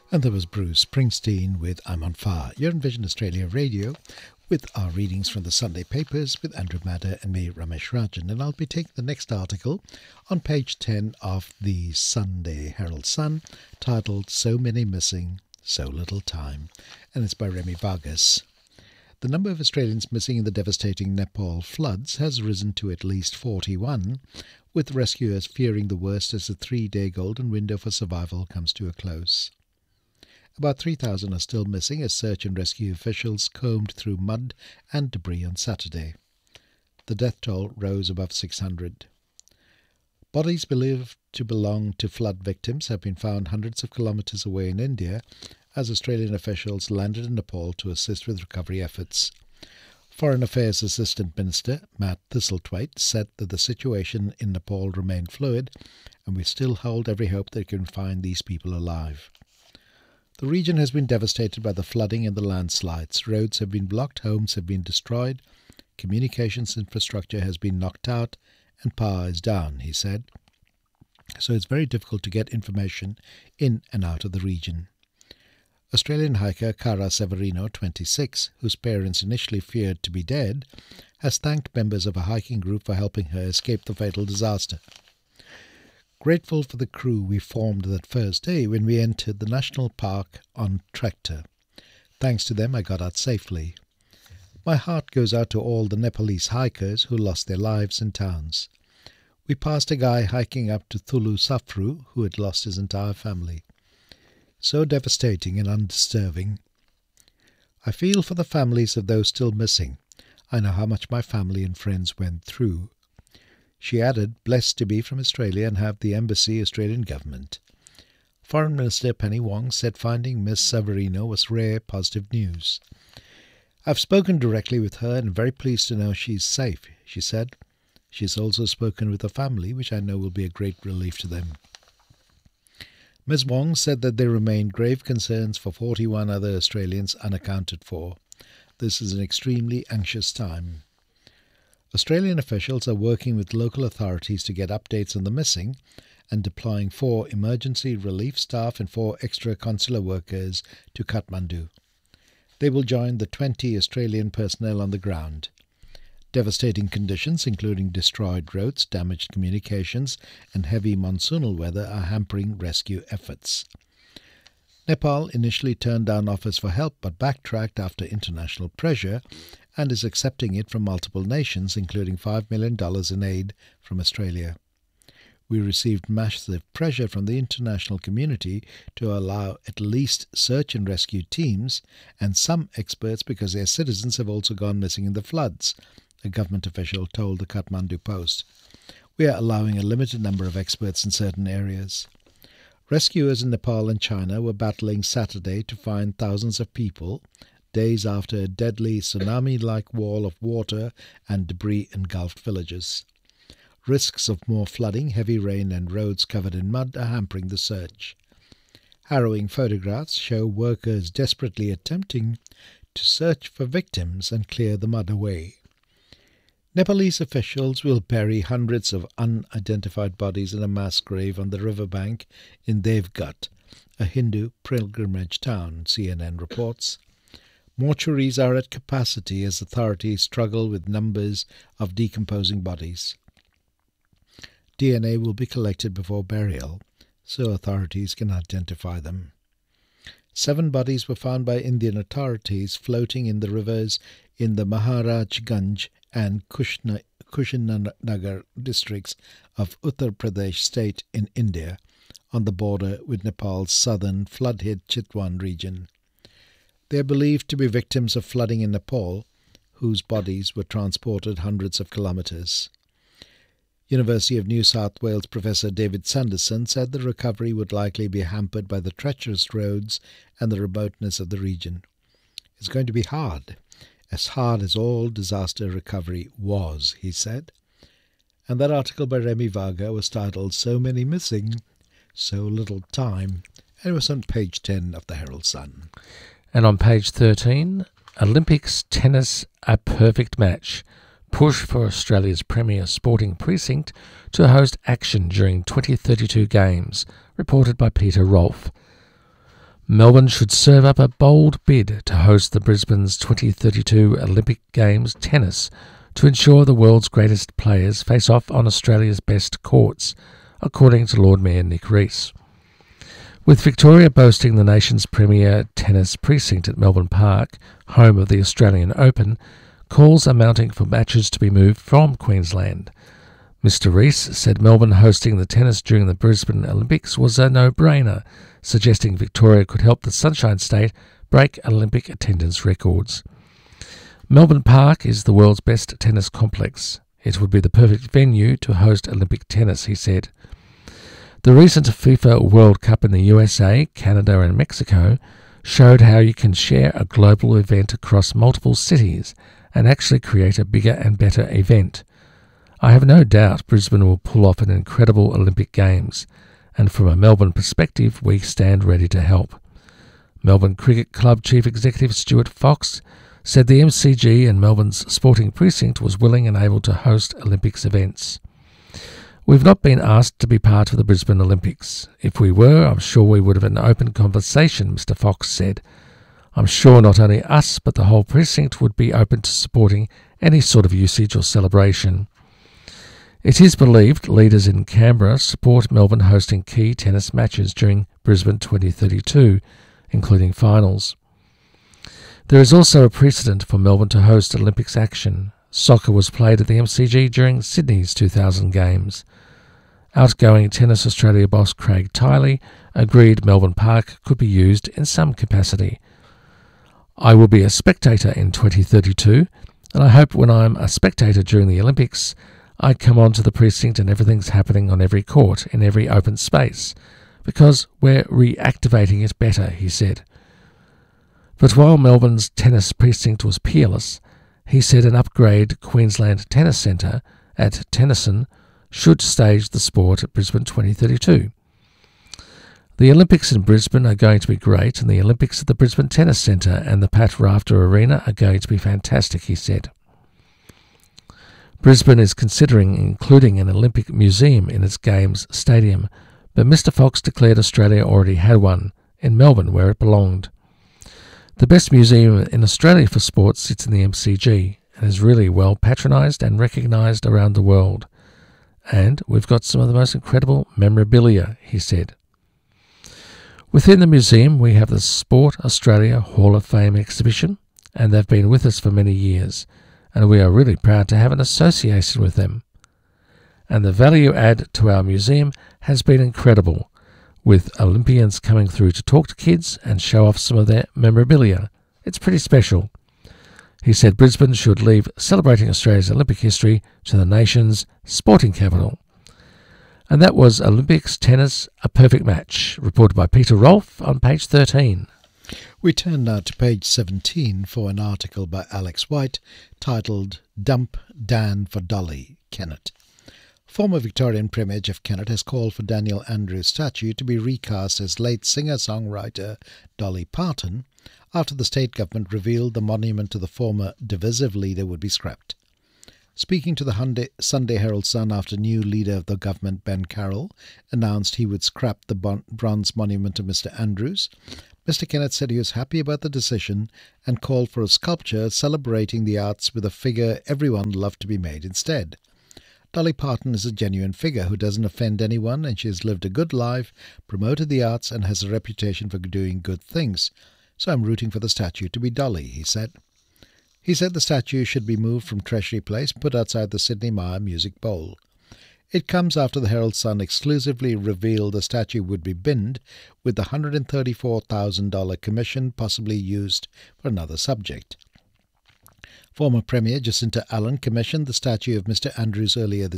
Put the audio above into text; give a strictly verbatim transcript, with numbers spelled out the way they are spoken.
And there was Bruce Springsteen with I'm on Fire. You're in Vision Australia Radio with our readings from the Sunday papers with Andrew Madder and me, Ramesh Rajan. And I'll be taking the next article on page ten of the Sunday Herald Sun, titled So Many Missing, So Little Time. And it's by Remy Vargas. The number of Australians missing in the devastating Nepal floods has risen to at least forty-one, with rescuers fearing the worst as the three-day golden window for survival comes to a close. About three thousand are still missing as search and rescue officials combed through mud and debris on Saturday. The death toll rose above six hundred. Bodies believed to belong to flood victims have been found hundreds of kilometres away in India as Australian officials landed in Nepal to assist with recovery efforts. Foreign Affairs Assistant Minister Matt Thistlethwaite said that the situation in Nepal remained fluid and we still hold every hope that we can find these people alive. The region has been devastated by the flooding and the landslides. Roads have been blocked, homes have been destroyed, communications infrastructure has been knocked out, and power is down, he said. So it's very difficult to get information in and out of the region. Australian hiker Cara Severino, twenty-six, whose parents initially feared to be dead, has thanked members of a hiking group for helping her escape the fatal disaster. Grateful for the crew we formed that first day when we entered the national park on tractor. Thanks to them, I got out safely. My heart goes out to all the Nepalese hikers who lost their lives in towns. We passed a guy hiking up to Thulu Safru who had lost his entire family. So devastating and undisturbing. I feel for the families of those still missing. I know how much my family and friends went through. She added, blessed to be from Australia and have the embassy Australian government. Foreign Minister Penny Wong said finding Miss Severino was rare positive news. I've spoken directly with her and am very pleased to know she's safe, she said. She's also spoken with her family, which I know will be a great relief to them. Miz Wong said that there remain grave concerns for forty-one other Australians unaccounted for. This is an extremely anxious time. Australian officials are working with local authorities to get updates on the missing and deploying four emergency relief staff and four extra consular workers to Kathmandu. They will join the twenty Australian personnel on the ground. Devastating conditions, including destroyed roads, damaged communications, and heavy monsoonal weather, are hampering rescue efforts. Nepal initially turned down offers for help but backtracked after international pressure and is accepting it from multiple nations, including five million dollars in aid from Australia. We received massive pressure from the international community to allow at least search and rescue teams and some experts because their citizens have also gone missing in the floods, a government official told the Kathmandu Post. We are allowing a limited number of experts in certain areas. Rescuers in Nepal and China were battling Saturday to find thousands of people, days after a deadly tsunami-like wall of water and debris engulfed villages. Risks of more flooding, heavy rain and roads covered in mud are hampering the search. Harrowing photographs show workers desperately attempting to search for victims and clear the mud away. Nepalese officials will bury hundreds of unidentified bodies in a mass grave on the riverbank in Devgat, a Hindu pilgrimage town, C N N reports. Mortuaries are at capacity as authorities struggle with numbers of decomposing bodies. D N A will be collected before burial, so authorities can identify them. Seven bodies were found by Indian authorities floating in the rivers in the Maharajganj and Kushna, Kushinanagar districts of Uttar Pradesh state in India, on the border with Nepal's southern flood-hit Chitwan region. They are believed to be victims of flooding in Nepal, whose bodies were transported hundreds of kilometres. University of New South Wales Professor David Sanderson said the recovery would likely be hampered by the treacherous roads and the remoteness of the region. It's going to be hard, as hard as all disaster recovery was, he said. And that article by Remy Varga was titled So Many Missing, So Little Time, and it was on page ten of the Herald Sun. And on page thirteen, Olympics tennis a perfect match. Push for Australia's premier sporting precinct to host action during twenty thirty-two Games, reported by Peter Rolfe. Melbourne should serve up a bold bid to host the Brisbane's twenty thirty-two Olympic Games tennis to ensure the world's greatest players face off on Australia's best courts, according to Lord Mayor Nick Rees. With Victoria boasting the nation's premier tennis precinct at Melbourne Park, home of the Australian Open, calls are mounting for matches to be moved from Queensland. Mister Rees said Melbourne hosting the tennis during the Brisbane Olympics was a no-brainer, suggesting Victoria could help the Sunshine State break Olympic attendance records. Melbourne Park is the world's best tennis complex. It would be the perfect venue to host Olympic tennis, he said. The recent FIFA World Cup in the U S A, Canada and Mexico showed how you can share a global event across multiple cities and actually create a bigger and better event. I have no doubt Brisbane will pull off an incredible Olympic Games, and from a Melbourne perspective, we stand ready to help. Melbourne Cricket Club Chief Executive Stuart Fox said the M C G and Melbourne's sporting precinct was willing and able to host Olympics events. We've not been asked to be part of the Brisbane Olympics. If we were, I'm sure we would have an open conversation, Mister Fox said. I'm sure not only us, but the whole precinct would be open to supporting any sort of usage or celebration. It is believed leaders in Canberra support Melbourne hosting key tennis matches during Brisbane twenty thirty-two, including finals. There is also a precedent for Melbourne to host Olympics action. Soccer was played at the M C G during Sydney's two thousand Games. Outgoing Tennis Australia boss Craig Tiley agreed Melbourne Park could be used in some capacity. I will be a spectator in twenty thirty-two, and I hope when I'm a spectator during the Olympics, I come onto the precinct and everything's happening on every court, in every open space, because we're reactivating it better, he said. But while Melbourne's tennis precinct was peerless, he said an upgrade Queensland Tennis Centre at Tennyson should stage the sport at Brisbane twenty thirty-two. The Olympics in Brisbane are going to be great, and the Olympics at the Brisbane Tennis Centre and the Pat Rafter Arena are going to be fantastic, he said. Brisbane is considering including an Olympic museum in its Games stadium, but Mister Fox declared Australia already had one, in Melbourne where it belonged. The best museum in Australia for sports sits in the M C G and is really well patronised and recognised around the world. And we've got some of the most incredible memorabilia, he said. Within the museum we have the Sport Australia Hall of Fame exhibition, and they've been with us for many years, and we are really proud to have an association with them. And the value add to our museum has been incredible, with Olympians coming through to talk to kids and show off some of their memorabilia. It's pretty special. He said Brisbane should leave celebrating Australia's Olympic history to the nation's sporting capital. And that was Olympics Tennis, a Perfect Match, reported by Peter Rolfe on page thirteen. We turn now to page seventeen for an article by Alex White titled Dump Dan for Dolly, Kennett. Former Victorian Premier Jeff Kennett has called for Daniel Andrews' statue to be recast as late singer-songwriter Dolly Parton after the state government revealed the monument to the former divisive leader would be scrapped. Speaking to the Sunday Herald Sun after new leader of the government Ben Carroll announced he would scrap the bronze monument to Mister Andrews, Mister Kennett said he was happy about the decision and called for a sculpture celebrating the arts with a figure everyone loved to be made instead. Dolly Parton is a genuine figure who doesn't offend anyone, and she has lived a good life, promoted the arts, and has a reputation for doing good things. So I'm rooting for the statue to be Dolly, he said. He said the statue should be moved from Treasury Place, put outside the Sydney Mire Music Bowl. It comes after the Herald Sun exclusively revealed the statue would be binned, with the one hundred thirty-four thousand dollars commission possibly used for another subject. Former Premier Jacinta Allen commissioned the statue of Mister Andrews earlier this